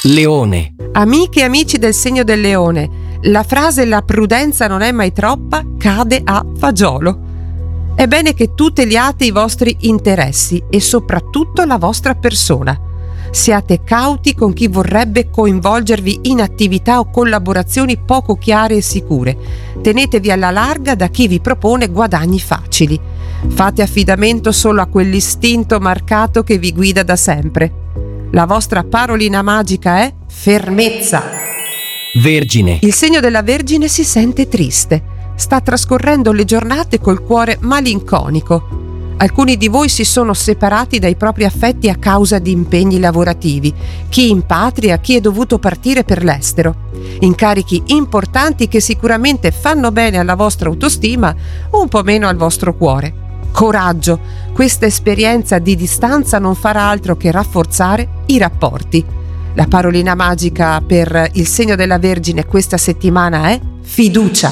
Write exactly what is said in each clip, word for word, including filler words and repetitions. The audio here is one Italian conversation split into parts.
Leone. Amiche e amici del segno del Leone, la frase "la prudenza non è mai troppa" cade a fagiolo. È bene che tuteliate i vostri interessi e soprattutto la vostra persona. Siate cauti con chi vorrebbe coinvolgervi in attività o collaborazioni poco chiare e sicure. Tenetevi alla larga da chi vi propone guadagni facili. Fate affidamento solo a quell'istinto marcato che vi guida da sempre. La vostra parolina magica è fermezza. Vergine. Il segno della Vergine si sente triste. Sta trascorrendo le giornate col cuore malinconico. Alcuni di voi si sono separati dai propri affetti a causa di impegni lavorativi, chi in patria, chi è dovuto partire per l'estero. Incarichi importanti che sicuramente fanno bene alla vostra autostima, un po' meno al vostro cuore. Coraggio, questa esperienza di distanza non farà altro che rafforzare i rapporti. La parolina magica per il segno della Vergine questa settimana è fiducia.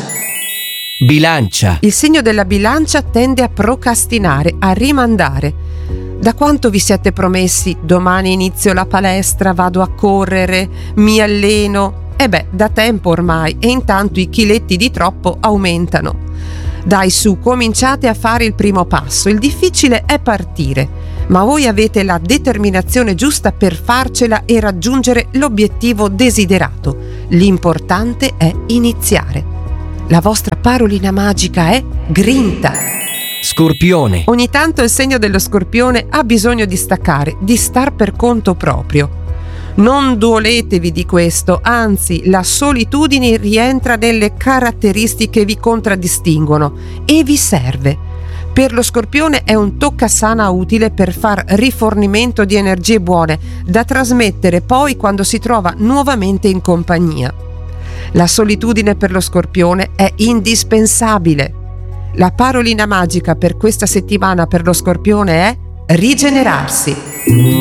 Bilancia. Il segno della Bilancia tende a procrastinare, a rimandare. Da quanto vi siete promessi "domani inizio la palestra, vado a correre, mi alleno"? E beh, da tempo ormai, e intanto i chiletti di troppo aumentano. Dai su, cominciate a fare il primo passo, il difficile è partire, ma voi avete la determinazione giusta per farcela e raggiungere l'obiettivo desiderato. L'importante è iniziare. La vostra parolina magica è grinta. Scorpione. Ogni tanto il segno dello Scorpione ha bisogno di staccare, di star per conto proprio. Non duoletevi di questo, anzi, la solitudine rientra nelle caratteristiche che vi contraddistinguono e vi serve. Per lo Scorpione è un toccasana utile per far rifornimento di energie buone da trasmettere poi quando si trova nuovamente in compagnia. La solitudine per lo Scorpione è indispensabile. La parolina magica per questa settimana per lo Scorpione è rigenerarsi.